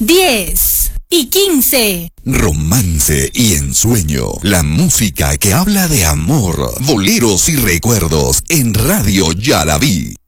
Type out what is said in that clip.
10 y 15. Romance y ensueño. La música que habla de amor, boleros y recuerdos en Radio Yalaví.